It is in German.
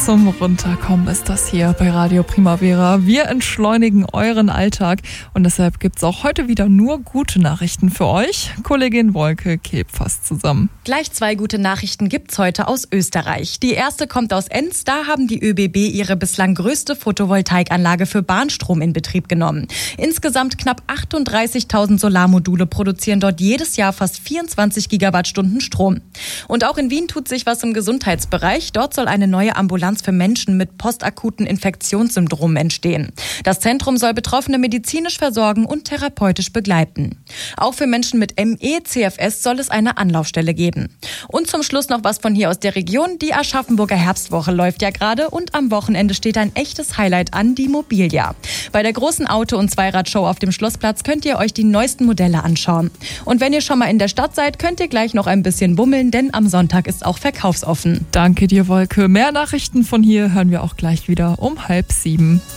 zum Runterkommen ist das hier bei Radio Primavera. Wir entschleunigen euren Alltag und deshalb gibt es auch heute wieder nur gute Nachrichten für euch. Kollegin Wolke kebt fast zusammen. Gleich 2 gute Nachrichten gibt's heute aus Österreich. Die erste kommt aus Enns. Da haben die ÖBB ihre bislang größte Photovoltaikanlage für Bahnstrom in Betrieb genommen. Insgesamt knapp 38.000 Solarmodule produzieren dort jedes Jahr fast 24 Gigawattstunden Strom. Und auch in Wien tut sich was im Gesundheitsbereich. Dort soll eine neue Ambulanz für Menschen mit postakuten Infektionssyndromen entstehen. Das Zentrum soll Betroffene medizinisch versorgen und therapeutisch begleiten. Auch für Menschen mit ME, CFS soll es eine Anlaufstelle geben. Und zum Schluss noch was von hier aus der Region. Die Aschaffenburger Herbstwoche läuft ja gerade und am Wochenende steht ein echtes Highlight an, die Mobilia. Bei der großen Auto- und Zweiradshow auf dem Schlossplatz könnt ihr euch die neuesten Modelle anschauen. Und wenn ihr schon mal in der Stadt seid, könnt ihr gleich noch ein bisschen bummeln, denn am Sonntag ist auch verkaufsoffen. Danke dir, Wolke. Mehr Nachrichten von hier hören wir auch gleich wieder um 6:30.